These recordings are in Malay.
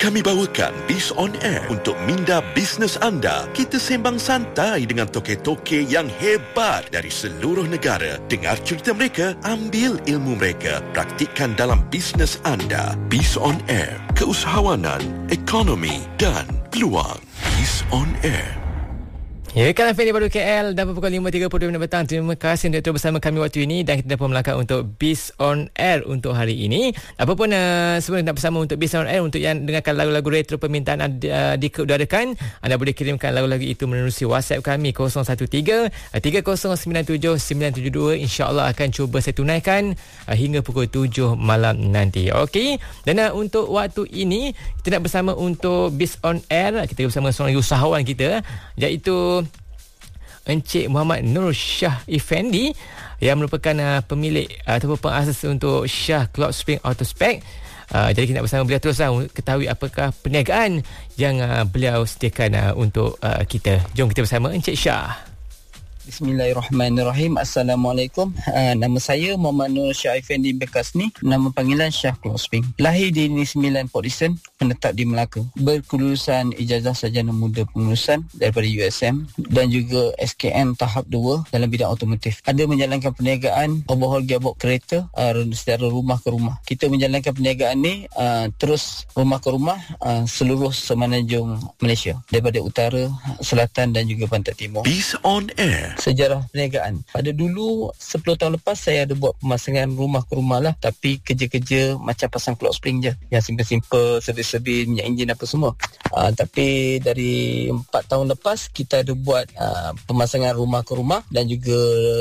Kami bawakan Biz on Air untuk minda bisnes anda. Kita sembang santai dengan toke-toke yang hebat dari seluruh negara. Dengar cerita mereka, ambil ilmu mereka, praktikkan dalam bisnes anda. Biz on Air, keusahawanan, ekonomi dan peluang. Biz on Air. Ya, Kalan Fendi baru KL dan pukul 5.30 petang. Terima kasih untuk bersama kami waktu ini dan kita pun melangkah untuk Biz on Air untuk hari ini. Apapun sebelum nak bersama untuk Biz on Air, untuk yang dengarkan lagu-lagu retro permintaan diudarakan, anda boleh kirimkan lagu-lagu itu menerusi WhatsApp kami 013-3097-972. InsyaAllah akan cuba saya tunaikan hingga pukul 7 malam nanti. Okey. Dan untuk waktu ini kita nak bersama untuk Biz on Air. Kita bersama seorang usahawan kita, iaitu Encik Muhammad Nur Shah Effendi, yang merupakan pemilik ataupun pengasas untuk Shah Cloud Spring Auto Spec. Jadi kita nak bersama beliau teruslah ketahui apakah perniagaan yang beliau sediakan untuk kita. Jom kita bersama Encik Shah. Bismillahirrahmanirrahim. Assalamualaikum. Nama saya Muhammad Nur Shah Effendi Bekasni. Nama panggilan Shah Cloud Spring. Lahir di Negeri Sembilan, Port Dickson, menetap di Melaka. Berkelulusan ijazah sarjana muda pengurusan daripada USM dan juga SKM tahap 2 dalam bidang automotif. Ada menjalankan perniagaan overhaul gearbox kereta secara rumah ke rumah. Kita menjalankan perniagaan ni terus rumah ke rumah seluruh semenanjung Malaysia, daripada utara, selatan dan juga pantai timur. Biz on Air. Sejarah perniagaan. Pada dulu 10 tahun lepas saya ada buat pemasangan rumah ke rumah lah, tapi kerja-kerja macam pasang cloud spring je, yang simple-simple, servis-servis, minyak enjin apa semua. Tapi dari 4 tahun lepas kita ada buat pemasangan rumah ke rumah dan juga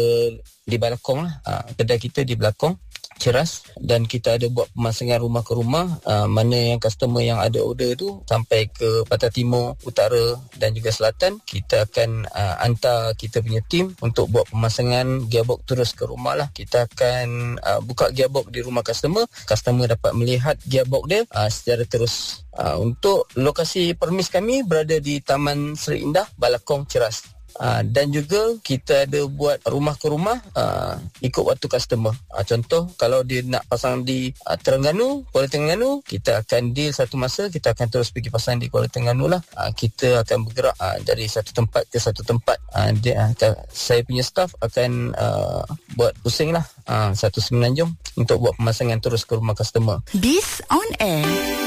di Balakong lah. Kedai kita di Balakong Ceras, dan kita ada buat pemasangan rumah ke rumah, mana yang customer yang ada order tu sampai ke Pantai Timur, Utara dan juga Selatan, kita akan hantar kita punya tim untuk buat pemasangan gearbox terus ke rumah lah. Kita akan buka gearbox di rumah customer dapat melihat gearbox dia secara terus. Untuk lokasi permis kami berada di Taman Seri Indah, Balakong, Ceras. Dan juga kita ada buat rumah ke rumah ikut waktu customer. Contoh, kalau dia nak pasang di Terengganu, Kuala Terengganu, kita akan deal satu masa, kita akan terus pergi pasang di Kuala Terengganu lah. Kita akan bergerak dari satu tempat ke satu tempat. Saya punya staff akan buat pusing lah satu semenanjung untuk buat pemasangan terus ke rumah customer. Biz on Air.